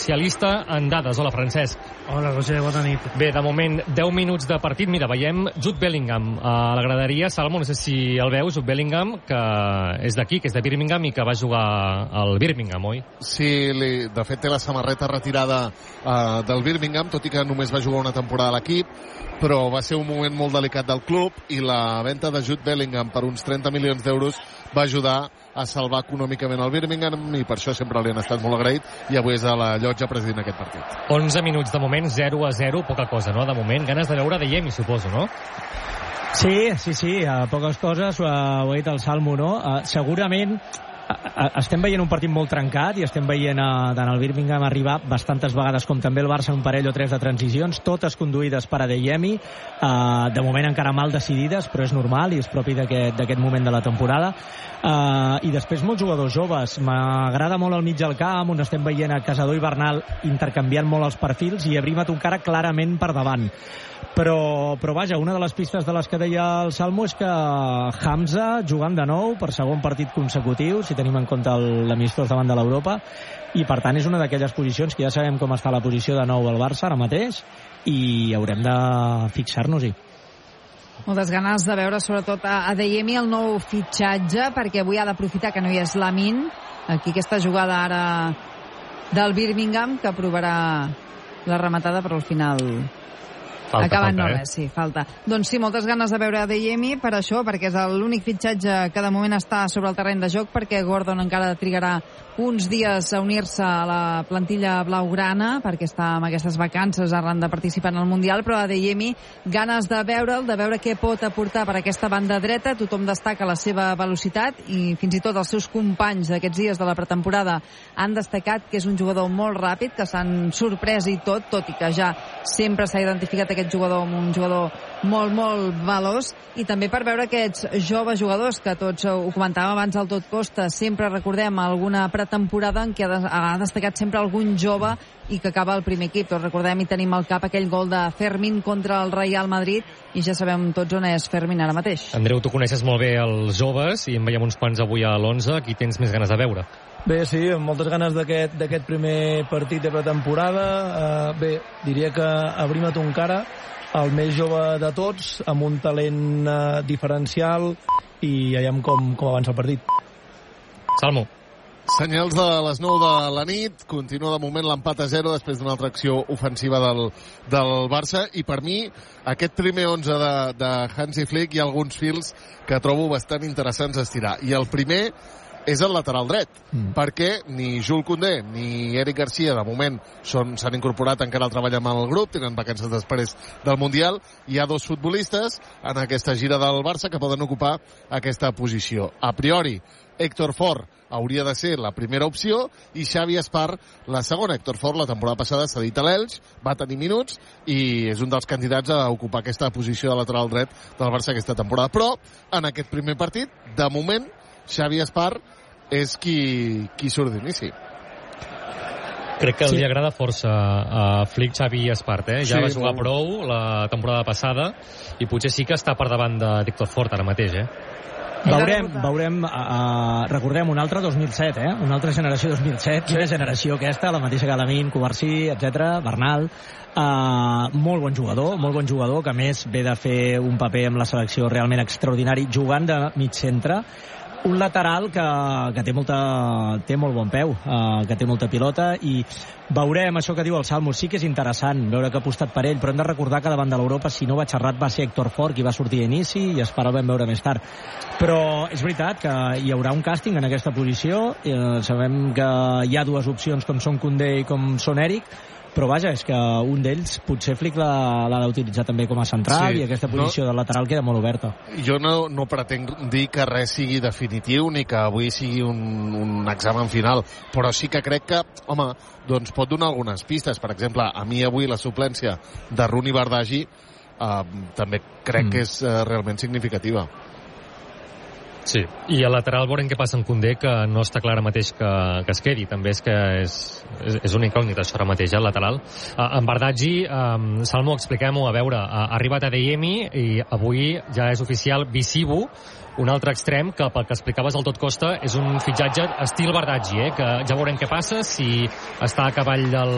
especialista en dades. Hola, Francesc. Hola, Roger, bona nit. Bé, de moment, 10 minuts de partit. Mira, veiem Jude Bellingham a la graderia. Salmo, no sé si el veus, Jude Bellingham, que és d'aquí, que és de Birmingham i que va jugar al Birmingham, oi? Sí, de fet té la samarreta retirada del Birmingham, tot i que només va jugar una temporada a l'equip, però va ser un moment molt delicat del club i la venda de Jude Bellingham per uns 30 milions d'euros va ajudar a salvar econòmicament el Birmingham i per això sempre li han estat molt agraït i avui és a la llotja presidint aquest partit. 11 minuts de moment, 0-0, poca cosa, no? De moment, ganes de veure Adeyemi, suposo, no? Sí, poques coses, ho ha dit el Salmo, no? Segurament estem veient un partit molt trencat i estem veient tant el Birmingham arribar bastantes vegades com també el Barça un parell o tres de transicions, totes conduïdes per Adeyemi, de moment encara mal decidides, però és normal i és propi d'aquest moment de la temporada. I després molts jugadors joves. M'agrada molt el mig del camp, on estem veient a Casador i Bernal intercanviant molt els perfils i Ebrima Tonkara clarament per davant. Però vaja, una de les pistes de les que deia el Salmo és que Hamza jugant de nou per segon partit consecutiu, si tenim en compte l'amistós davant de l'Europa, i per tant és una d'aquelles posicions que ja sabem com està la posició de nou al Barça ara mateix i haurem de fixar-nos-hi. Moltes ganes de veure sobretot a Adeyemi, el nou fitxatge, perquè avui ha d'aprofitar que no hi és Lamin, aquí aquesta jugada ara del Birmingham que provarà la rematada, però al final Falta, falta. Doncs sí, moltes ganes de veure Adeyemi per això, perquè és l'únic fitxatge que de moment està sobre el terreny de joc, perquè Gordon encara trigarà uns dies a unir-se a la plantilla blaugrana, perquè està amb aquestes vacances arran de participar en el Mundial, però Adeyemi, ganes de veure'l, de veure què pot aportar per aquesta banda dreta. Tothom destaca la seva velocitat i fins i tot els seus companys d'aquests dies de la pretemporada han destacat que és un jugador molt ràpid, que s'han sorprès i tot i que ja sempre s'ha identificat aquest jugador amb un jugador molt, molt veloç, i també per veure aquests joves jugadors que tots ho comentàvem abans al Tot Costa, sempre recordem alguna pretemporada en què ha destacat sempre algun jove i que acaba al primer equip. Tots recordem i tenim al cap aquell gol de Fermín contra el Real Madrid i ja sabem tots on és Fermín ara mateix. Andreu, tu coneixes molt bé els joves i en veiem uns quants avui a l'11. Qui tens més ganes de veure? Bé, sí, amb moltes ganes d'aquest primer partit de pretemporada. Bé, diria que Ebrima Tonkara, el més jove de tots, amb un talent diferencial, i veiem com avança el partit. Salmo. Senyals de les 9 de la nit, continua de moment l'empat a 0 després d'una altra acció ofensiva del Barça, i per mi aquest primer 11 de Hansi Flick hi ha alguns fils que trobo bastant interessants a estirar, i el primer és el lateral dret, perquè ni Jules Koundé ni Eric Garcia de moment s'han incorporat encara al treball amb el grup, tenen vacances després del Mundial. Hi ha dos futbolistes en aquesta gira del Barça que poden ocupar aquesta posició. A priori, Héctor Fort hauria de ser la primera opció i Xavi Espar la segona. Héctor Fort la temporada passada s'ha dit a l'Elx, va tenir minuts i és un dels candidats a ocupar aquesta posició de lateral dret del Barça aquesta temporada. Però en aquest primer partit, de moment, Xavi Espar és qui surt d'inici. Crec que li agrada força a Flick Xavi Espart, Ja va jugar prou la temporada passada i potser sí que està per davant d'Héctor Fort ara mateix, Veurem, recordem, un altre 2007, una altra generació 2007, quina generació aquesta, la mateixa que Lamin, Covarsí, etc, Bernal, molt bon jugador, que a més ve de fer un paper amb la selecció realment extraordinari, jugant de mig centre, un lateral que té molt bon peu, que té molta pilota, i veurem això que diu el Salmo. Sí que és interessant veure que ha apostat per ell, però hem de recordar que davant de l'Europa, si no vaig errat, va ser Héctor Fort qui va sortir d'inici i Espar el vam veure més tard. Però és veritat que hi haurà un càsting en aquesta posició, sabem que hi ha dues opcions com són Koundé i com són Eric, però vaja, és que un d'ells potser Flick l'ha d'utilitzar també com a central, i aquesta posició del lateral queda molt oberta. Jo no pretenc dir que res sigui definitiu ni que avui sigui un examen final, però sí que crec que, home, doncs pot donar algunes pistes. Per exemple, a mi avui la suplència de Rooney Bardghji també crec que és realment significativa. Sí, i al lateral veurem què passa en Koundé, que no està clar ara mateix que es quedi. També és que és una incògnita això ara mateix, el lateral. En Bardghji, Salmo, expliquem-ho, a veure, ha arribat Adeyemi i avui ja és oficial Bissibu, un altre extrem que, pel que explicaves al Tot Costa, és un fitxatge estil Bardghji, que ja veurem què passa, si està a cavall del